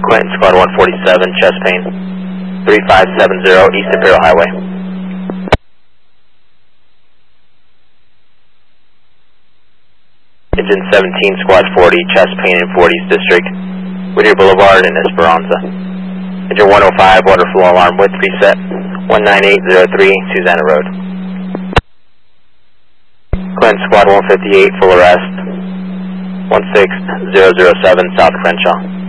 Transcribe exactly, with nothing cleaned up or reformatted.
Clinton, Squad one forty-seven, chest pain, three five seven zero East Imperial Highway. Engine seventeen, Squad forty, chest pain in forties District, Whittier Boulevard and Esperanza. Engine one oh five, water flow alarm width reset, one nine eight zero three, Susanna Road. Clinton, Squad one fifty-eight, full arrest, one six zero zero seven, South Crenshaw.